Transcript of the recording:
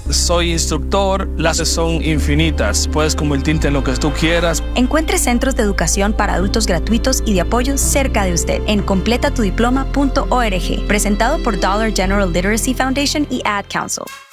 soy instructor, las son infinitas. Puedes convertirte en lo que tú quieras. Encuentre centros de educación para adultos gratuitos y de apoyo cerca de usted en completatudiploma.org. Presentado por Dollar General Literacy Foundation y Ad Council.